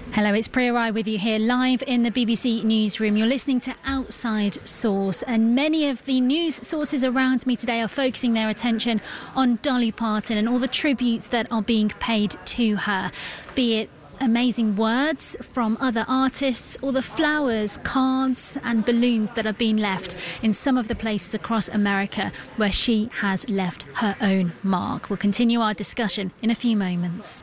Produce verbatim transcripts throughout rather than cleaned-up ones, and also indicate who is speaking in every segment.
Speaker 1: Hello, it's Priya Rai with you here live in the B B C newsroom. You're listening to Outside Source, and many of the news sources around me today are focusing their attention on Dolly Parton and all the tributes that are being paid to her, be it amazing words from other artists or the flowers, cards and balloons that are being left in some of the places across America where she has left her own mark. We'll continue our discussion in a few moments.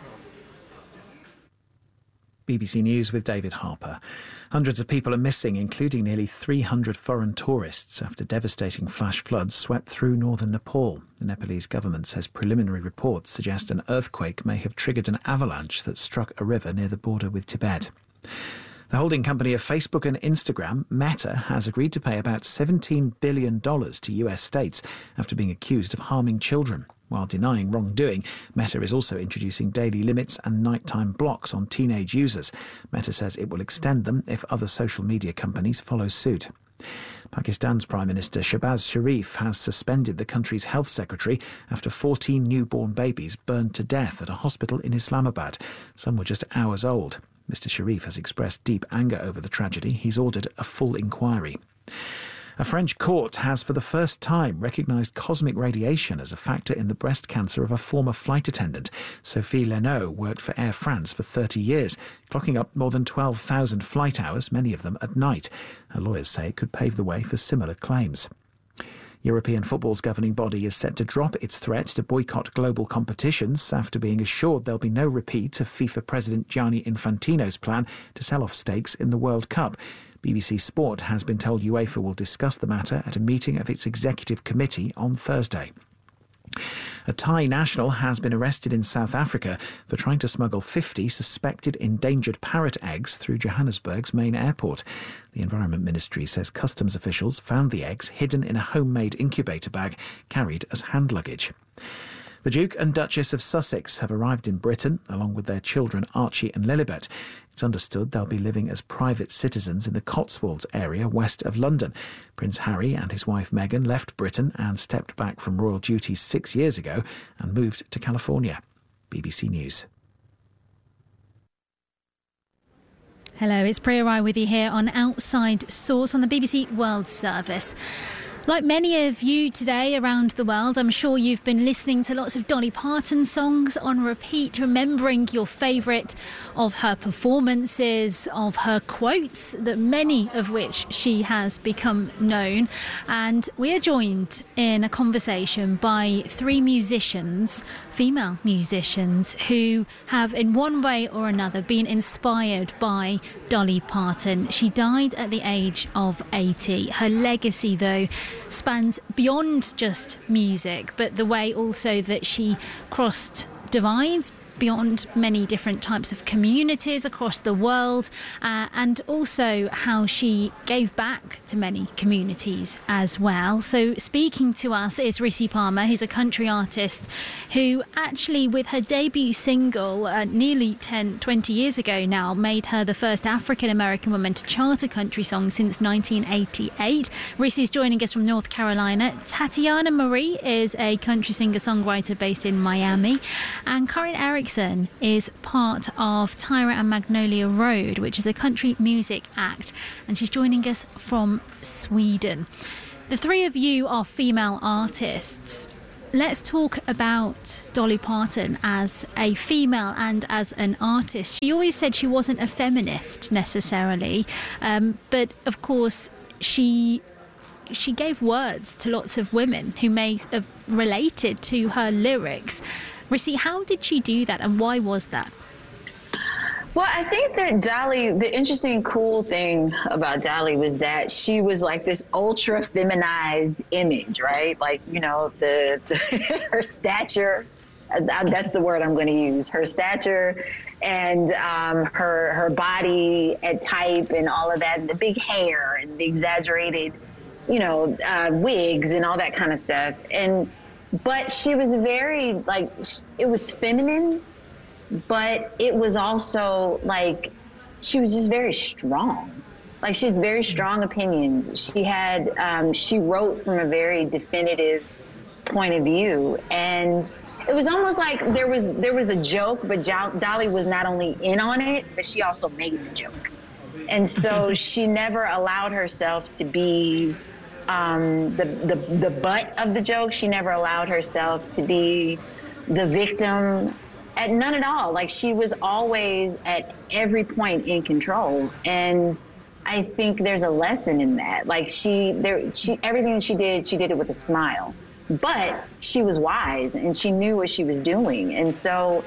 Speaker 2: B B C News with David Harper. Hundreds of people are missing, including nearly three hundred foreign tourists, after devastating flash floods swept through northern Nepal. The Nepalese government says preliminary reports suggest an earthquake may have triggered an avalanche that struck a river near the border with Tibet. The holding company of Facebook and Instagram, Meta, has agreed to pay about seventeen billion dollars to U S states after being accused of harming children. While denying wrongdoing, Meta is also introducing daily limits and nighttime blocks on teenage users. Meta says it will extend them if other social media companies follow suit. Pakistan's Prime Minister Shehbaz Sharif has suspended the country's health secretary after fourteen newborn babies burned to death at a hospital in Islamabad. Some were just hours old. Mister Sharif has expressed deep anger over the tragedy. He's ordered a full inquiry. A French court has for the first time recognised cosmic radiation as a factor in the breast cancer of a former flight attendant. Sophie Leno worked for Air France for thirty years, clocking up more than twelve thousand flight hours, many of them at night. Her lawyers say it could pave the way for similar claims. European football's governing body is set to drop its threat to boycott global competitions after being assured there'll be no repeat of FIFA President Gianni Infantino's plan to sell off stakes in the World Cup. B B C Sport has been told UEFA will discuss the matter at a meeting of its executive committee on Thursday. A Thai national has been arrested in South Africa for trying to smuggle fifty suspected endangered parrot eggs through Johannesburg's main airport. The Environment Ministry says customs officials found the eggs hidden in a homemade incubator bag carried as hand luggage. The Duke and Duchess of Sussex have arrived in Britain, along with their children Archie and Lilibet. It's understood they'll be living as private citizens in the Cotswolds area west of London. Prince Harry and his wife Meghan left Britain and stepped back from royal duties six years ago and moved to California. B B C News.
Speaker 1: Hello, it's Priya Rai with you here on Outside Source on the B B C World Service. Like many of you today around the world, I'm sure you've been listening to lots of Dolly Parton songs on repeat, remembering your favourite of her performances, of her quotes, that many of which she has become known. And we are joined in a conversation by three musicians, female musicians, who have in one way or another been inspired by Dolly Parton. She died at the age of eighty. Her legacy, though, spans beyond just music, but the way also that she crossed divides beyond many different types of communities across the world, uh, and also how she gave back to many communities as well. So speaking to us is Rissi Palmer, who's a country artist who actually, with her debut single uh, nearly ten, twenty years ago now, made her the first African-American woman to chart a country song since nineteen eighty-eight. Rissi's joining us from North Carolina. Tatiana Marie is a country singer-songwriter based in Miami, and Corinne Erickson is part of Tyra and Magnolia Road, which is a country music act, and she's joining us from Sweden. The three of you are female artists. Let's talk about Dolly Parton as a female and as an artist. She always said she wasn't a feminist necessarily, um, but of course she she gave words to lots of women who may have related to her lyrics. Rissi, how did she do that, and why was that?
Speaker 3: Well, I think that Dolly, the interesting, cool thing about Dolly was that she was like this ultra feminized image, right? Like, you know, the, the her stature, that's the word I'm going to use, her stature and um, her her body and type and all of that, and the big hair and the exaggerated, you know, uh, wigs and all that kind of stuff. And But she was very, like, it was feminine, but it was also, like, she was just very strong. Like, she had very strong opinions. She had, um, she wrote from a very definitive point of view. And it was almost like there was there was a joke, but Dolly was not only in on it, but she also made the joke. And so she never allowed herself to be um, the, the the butt of the joke. She never allowed herself to be the victim. At none at all. Like, she was always at every point in control. And I think there's a lesson in that. Like, she, there, she, everything that she did, she did it with a smile. But she was wise and she knew what she was doing. And so,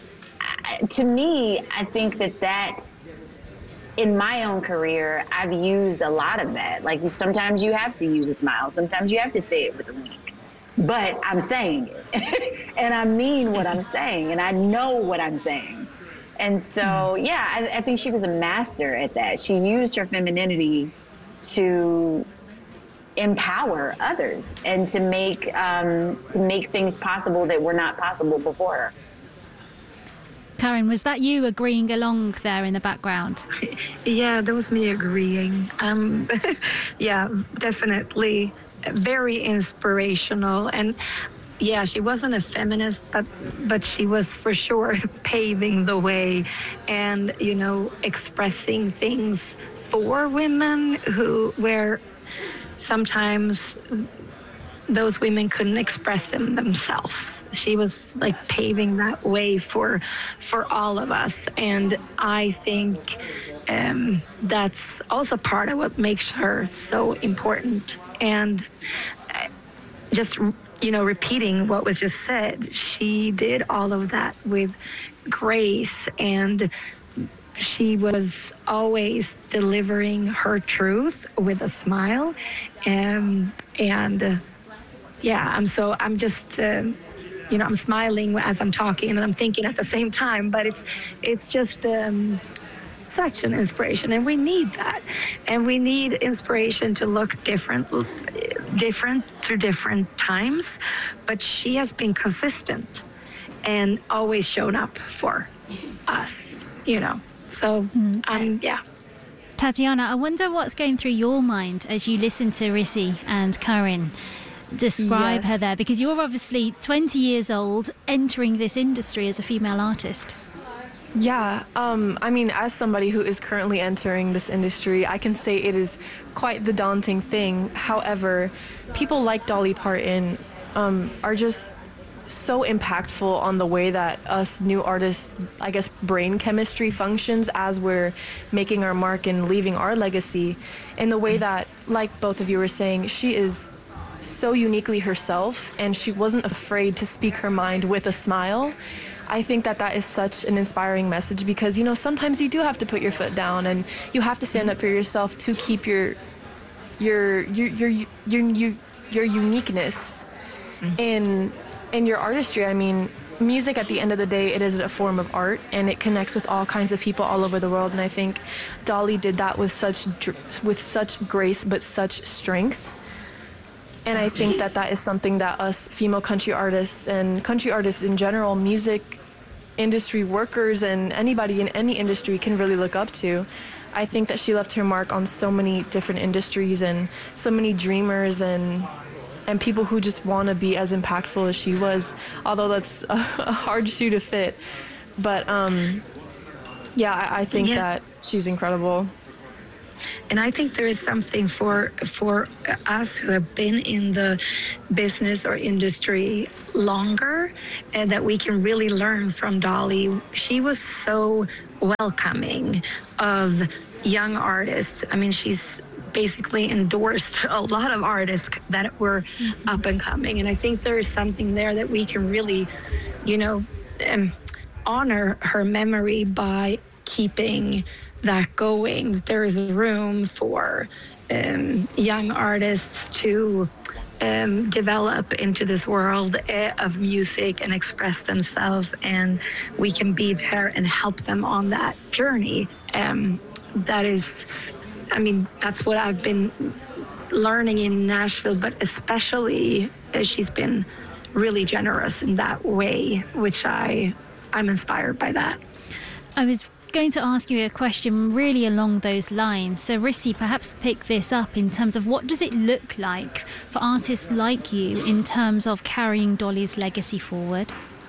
Speaker 3: to me, I think that that, in my own career, I've used a lot of that. Like, you, sometimes you have to use a smile. Sometimes you have to say it with a wink. But I'm saying it, and I mean what I'm saying, and I know what I'm saying. And so, yeah, I, I think she was a master at that. She used her femininity to empower others and to make um, to make things possible that were not possible before her.
Speaker 1: Karen, was that you agreeing along there in the background?
Speaker 4: Yeah, that was me agreeing. Um, yeah, definitely. Very inspirational. And yeah, she wasn't a feminist, but but she was for sure paving the way and, you know, expressing things for women who where sometimes those women couldn't express them themselves. She was like paving that way for for all of us. And I think um, that's also part of what makes her so important. And just, you know, repeating what was just said, she did all of that with grace, and she was always delivering her truth with a smile. Um, and uh, yeah, I'm so, I'm just, uh, you know, I'm smiling as I'm talking and I'm thinking at the same time, but it's, it's just, um, such an inspiration, and we need that, and we need inspiration to look different different through different times, but she has been consistent and always shown up for us, you know. So mm. um yeah
Speaker 1: Tatiana, I wonder what's going through your mind as you listen to Rissi and Karin describe yes. her there, because you're obviously twenty years old entering this industry as a female artist.
Speaker 5: Yeah, um, I mean, as somebody who is currently entering this industry, I can say it is quite the daunting thing. However, people like Dolly Parton um, are just so impactful on the way that us new artists, I guess, brain chemistry functions as we're making our mark and leaving our legacy. In the way that, like both of you were saying, she is so uniquely herself, and she wasn't afraid to speak her mind with a smile. I think that that is such an inspiring message, because, you know, sometimes you do have to put your foot down and you have to stand up for yourself to keep your your your your your your, your uniqueness mm-hmm. in in your artistry. I mean, music at the end of the day, it is a form of art, and it connects with all kinds of people all over the world. And I think Dolly did that with such with such grace, but such strength. And I think that that is something that us female country artists and country artists in general, music industry workers and anybody in any industry can really look up to. I think that she left her mark on so many different industries and so many dreamers and and people who just want to be as impactful as she was, although that's a, a hard shoe to fit. But um, yeah, I, I think yeah. that she's incredible.
Speaker 4: And I think there is something for for us who have been in the business or industry longer, and that we can really learn from Dolly. She was so welcoming of young artists. I mean, she's basically endorsed a lot of artists that were mm-hmm. up and coming. And I think there is something there that we can really, you know, um, honor her memory by keeping that going. There is room for um, young artists to um, develop into this world uh, of music and express themselves, and we can be there and help them on that journey. Um, that is, I mean, that's what I've been learning in Nashville, but especially as she's been really generous in that way, which I, I'm inspired by that.
Speaker 1: I was going to ask you a question really along those lines. So Rissi, perhaps pick this up in terms of what does it look like for artists like you in terms of carrying Dolly's legacy forward?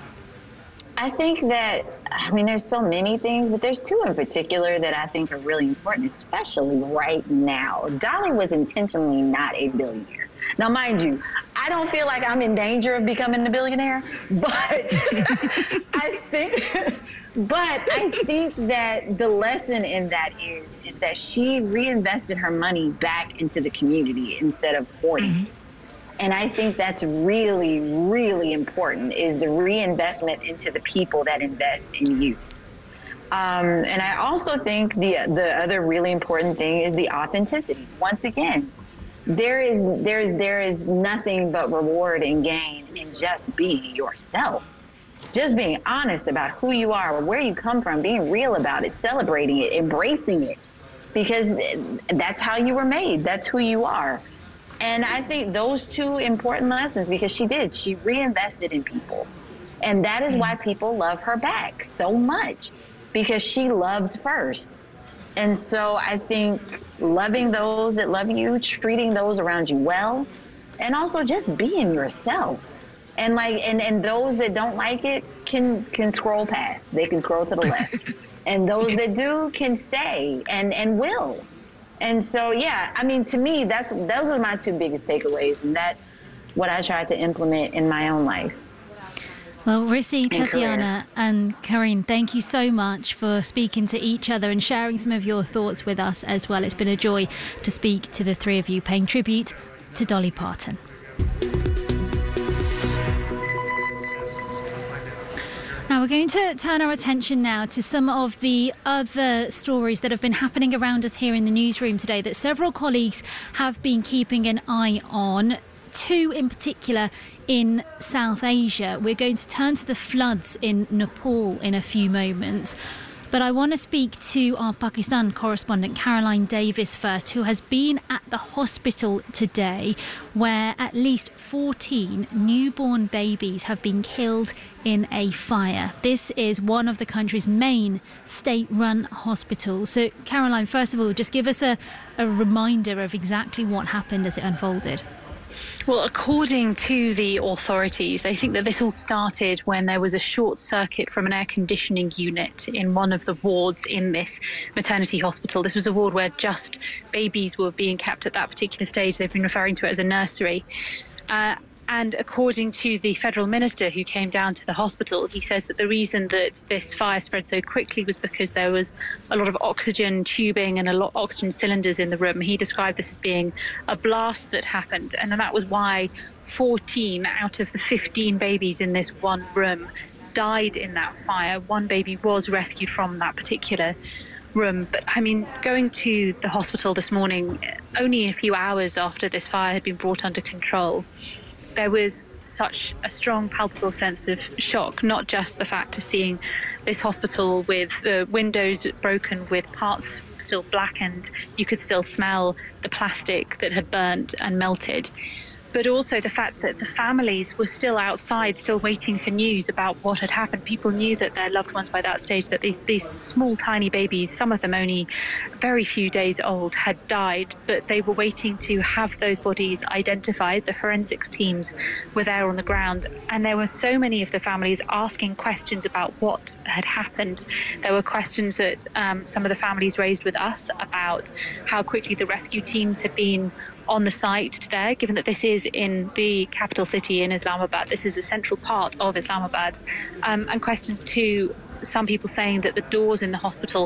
Speaker 3: I think that, I mean, there's so many things, but there's two in particular that I think are really important, especially right now. Dolly was intentionally not a billionaire. Now, mind you, I don't feel like I'm in danger of becoming a billionaire, but I think, but I think that the lesson in that is, is that she reinvested her money back into the community instead of hoarding mm-hmm. it. And I think that's really, really important, is the reinvestment into the people that invest in you. Um, and I also think the the other really important thing is the authenticity. Once again, there is there is there is nothing but reward and gain in just being yourself. Just being honest about who you are, where you come from, being real about it, celebrating it, embracing it, because that's how you were made. That's who you are. And I think those two important lessons, because she did, she reinvested in people. And that is why people love her back so much, because she loved first. And so I think loving those that love you, treating those around you well, and also just being yourself. And like, and, and those that don't like it can, can scroll past. They can scroll to the left. And those that do can stay and, and will. And so, yeah, I mean, to me, that's those are my two biggest takeaways, and that's what I tried to implement in my own life.
Speaker 1: Well, Rissi, Tatiana, and Karine, thank you so much for speaking to each other and sharing some of your thoughts with us as well. It's been a joy to speak to the three of you, paying tribute to Dolly Parton. Now we're going to turn our attention now to some of the other stories that have been happening around us here in the newsroom today that several colleagues have been keeping an eye on, two in particular in South Asia. We're going to turn to the floods in Nepal in a few moments. But I want to speak to our Pakistan correspondent, Caroline Davis, first, who has been at the hospital today where at least fourteen newborn babies have been killed in a fire. This is one of the country's main state-run hospitals. So, Caroline, first of all, just give us a, a reminder of exactly what happened as it unfolded.
Speaker 6: Well, according to the authorities, they think that this all started when there was a short circuit from an air conditioning unit in one of the wards in this maternity hospital. This was a ward where just babies were being kept at that particular stage. They've been referring to it as a nursery. Uh, And according to the federal minister who came down to the hospital, he says that the reason that this fire spread so quickly was because there was a lot of oxygen tubing and a lot of oxygen cylinders in the room. He described this as being a blast that happened. And that was why fourteen out of the fifteen babies in this one room died in that fire. One baby was rescued from that particular room. But I mean, going to the hospital this morning, only a few hours after this fire had been brought under control, there was such a strong, palpable sense of shock, not just the fact of seeing this hospital with the windows broken, with parts still blackened. You could still smell the plastic that had burnt and melted, but also the fact that the families were still outside, still waiting for news about what had happened. People knew that their loved ones by that stage, that these, these small, tiny babies, some of them only very few days old, had died, but they were waiting to have those bodies identified. The forensics teams were there on the ground, and there were so many of the families asking questions about what had happened. There were questions that um, some of the families raised with us about how quickly the rescue teams had been on the site there, given that this is in the capital city in Islamabad. This is a central part of Islamabad. Um, and questions too, some people saying that the doors in the hospital